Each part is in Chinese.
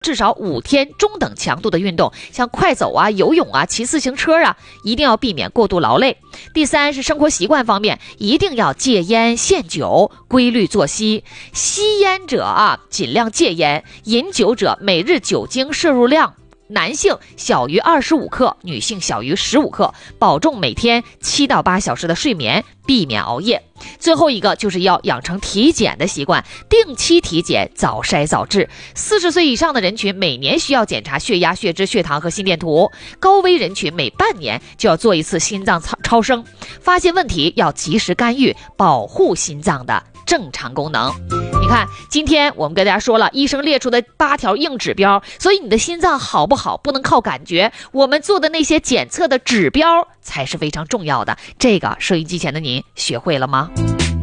至少5天中等强度的运动，像快走啊、游泳啊、骑自行车啊，一定要避免过度劳累。第3是生活习惯方面，一定要戒烟限酒，规律作息。吸烟者啊，尽量戒烟；饮酒者，每日酒精摄入量男性小于25克，女性小于15克，保重每天7到8小时的睡眠，避免熬夜。最后一个就是要养成体检的习惯，定期体检，早筛早治。40岁以上的人群每年需要检查血压、血脂、血糖和心电图，高危人群每半年就要做一次心脏超声，发现问题要及时干预，保护心脏的正常功能。你看，今天我们跟大家说了医生列出的8条硬指标，所以你的心脏好不好不能靠感觉，我们做的那些检测的指标才是非常重要的。这个收音机前的您学会了吗？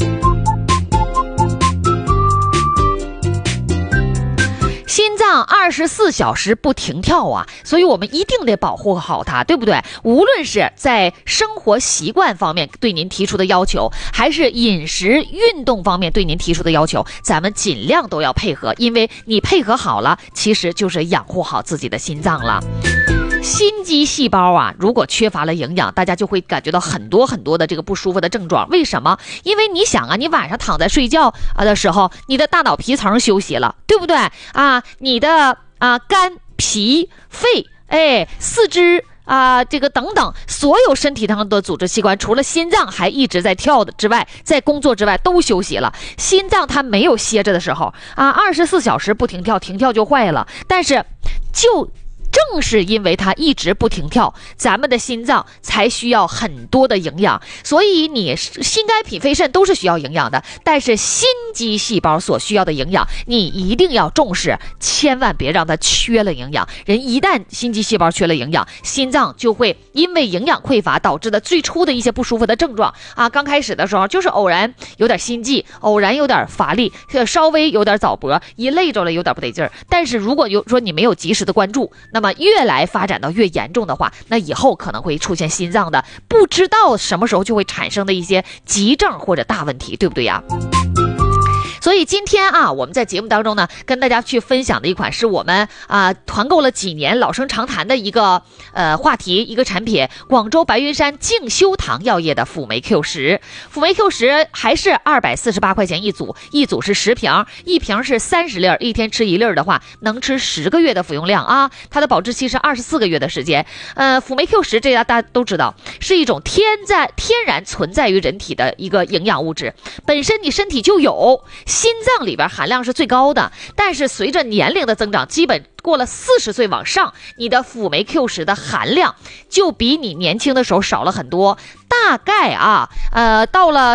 心脏24小时不停跳啊，所以我们一定得保护好它，对不对？无论是在生活习惯方面对您提出的要求，还是饮食运动方面对您提出的要求，咱们尽量都要配合，因为你配合好了，其实就是养护好自己的心脏了。心肌细胞啊，如果缺乏了营养，大家就会感觉到很多的这个不舒服的症状。为什么？因为你想啊，你晚上躺在睡觉的时候，你的大脑皮层休息了，对不对啊？你的肝、脾、肺、四肢这个等等，所有身体上的组织器官，除了心脏还一直在跳的之外，在工作之外都休息了。心脏它没有歇着的时候24小时不停跳，停跳就坏了。但是正是因为它一直不停跳，咱们的心脏才需要很多的营养。所以你心肝脾肺肾都是需要营养的，但是心肌细胞所需要的营养你一定要重视，千万别让它缺了营养。人一旦心肌细胞缺了营养，心脏就会因为营养匮乏导致的最初的一些不舒服的症状刚开始的时候就是偶然有点心悸，偶然有点乏力，稍微有点早搏，一累着了有点不得劲儿。但是如果说你没有及时的关注，那么越来发展到越严重的话，那以后可能会出现心脏的不知道什么时候就会产生的一些急症或者大问题，对不对呀？所以今天我们在节目当中呢，跟大家去分享的一款是我们团购了几年老生常谈的一个话题，一个产品，广州白云山静修堂药业的辅酶 Q10。辅酶 Q10还是248块钱一组，一组是10瓶，一瓶是30粒，一天吃1粒的话，能吃10个月的服用量它的保质期是24个月的时间。辅酶 Q10这大家都知道，是一种天然存在于人体的一个营养物质，本身你身体就有。心脏里边含量是最高的，但是随着年龄的增长，基本过了40岁往上，你的辅酶 Q10的含量就比你年轻的时候少了很多。大概到了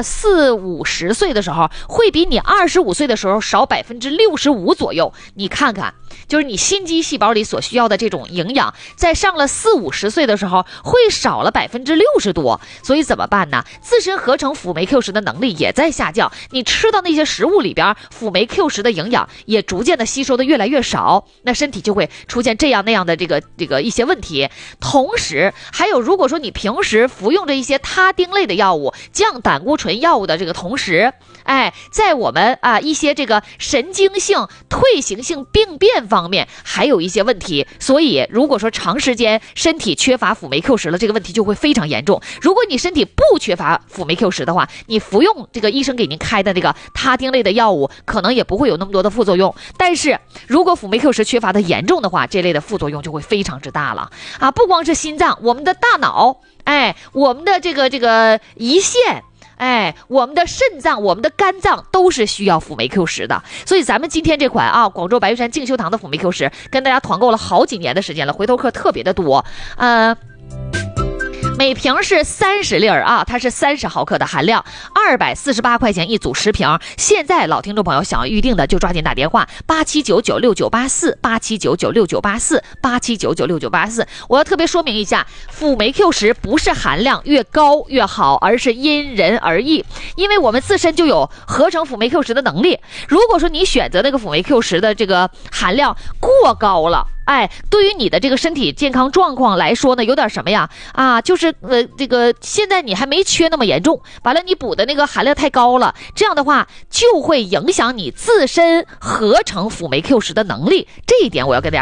40-50岁的时候，会比你25岁的时候少65%左右。你看看，就是你心肌细胞里所需要的这种营养，在上了40-50岁的时候会少了60%多。所以怎么办呢？自身合成辅酶 Q10的能力也在下降，你吃到那些食物里边辅酶 Q10的营养也逐渐的吸收的越来越少，那身体就会出现这样那样的这个一些问题。同时还有，如果说你平时服用着一些他汀类的药物，降胆固醇药物的这个同时，在我们一些这个神经性退行性病变方面还有一些问题。所以如果说长时间身体缺乏辅酶 Q10了，这个问题就会非常严重。如果你身体不缺乏辅酶 Q10的话，你服用这个医生给您开的这个他汀类的药物可能也不会有那么多的副作用。但是如果辅酶 Q10缺乏的严重的话，这类的副作用就会非常之大了不光是心脏，我们的大脑我们的这个胰腺我们的肾脏，我们的肝脏都是需要辅酶 Q10的。所以咱们今天这款广州白云山静修堂的辅酶 Q10跟大家团购了好几年的时间了，回头客特别的多每瓶是30粒它是30毫克的含量，248块钱一组10瓶。现在老听众朋友想要预定的就抓紧打电话87996984，87996984，87996984。我要特别说明一下，辅酶 Q10不是含量越高越好，而是因人而异，因为我们自身就有合成辅酶 Q10的能力。如果说你选择那个辅酶 Q10的这个含量过高了对于你的这个身体健康状况来说呢，有点什么呀？就是这个现在你还没缺那么严重，完了你补的那个含量太高了，这样的话就会影响你自身合成辅酶 Q10的能力。这一点我要跟大家